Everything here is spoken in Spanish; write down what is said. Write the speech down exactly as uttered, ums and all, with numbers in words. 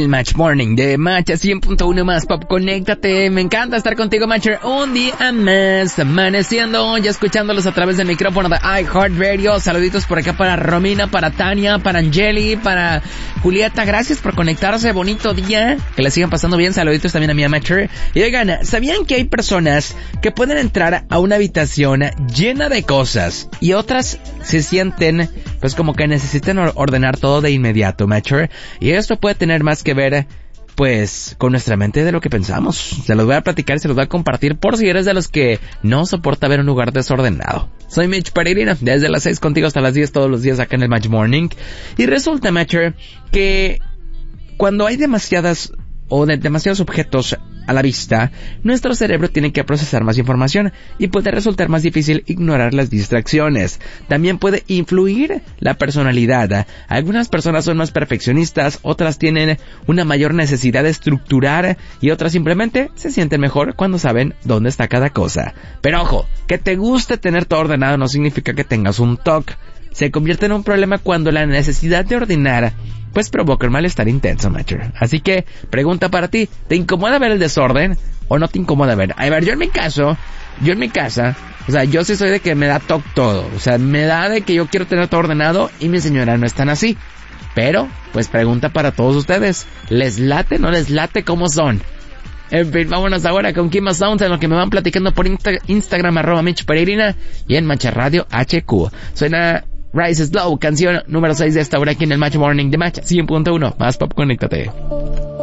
Match Morning de Match cien punto uno más Pop. Conéctate, me encanta estar contigo, Matcher, un día más, amaneciendo, ya escuchándolos a través del micrófono de iHeartRadio. Saluditos por acá para Romina, para Tania, para Angeli, para Julieta, gracias por conectarse, bonito día, que la sigan pasando bien. Saluditos también a mi Matcher. Y oigan, ¿sabían que hay personas que pueden entrar a una habitación llena de cosas y otras se sienten pues como que necesitan ordenar todo de inmediato, Matcher? Y esto puede tener más que ver pues con nuestra mente de lo que pensamos. Se los voy a platicar y se los voy a compartir por si eres de los que no soporta ver un lugar desordenado. Soy Mitch Pereira, desde las seis contigo hasta las diez todos los días acá en el Match Morning. Y resulta, Matcher, que cuando hay demasiadas o de demasiados objetos a la vista, nuestro cerebro tiene que procesar más información y puede resultar más difícil ignorar las distracciones. También puede influir la personalidad. Algunas personas son más perfeccionistas, otras tienen una mayor necesidad de estructurar y otras simplemente se sienten mejor cuando saben dónde está cada cosa. Pero ojo, que te guste tener todo ordenado no significa que tengas un T O C. Se convierte en un problema cuando la necesidad de ordenar pues provoca un malestar intenso, Matcher. Así que, pregunta para ti, ¿te incomoda ver el desorden o no te incomoda ver? A ver, yo en mi caso, yo en mi casa, o sea, yo sí soy de que me da toque todo. O sea, me da de que yo quiero tener todo ordenado y mi señora no es tan así. Pero, pues pregunta para todos ustedes, ¿les late o no les late cómo son? En fin, vámonos ahora con Kima Sounds en lo que me van platicando por Insta- Instagram, arroba Mitch Pereirina y en Match Radio H Q. Suena Rise Slow, canción número seis de esta hora aquí en el Match Morning de Match cien punto uno. Más Pop, conéctate.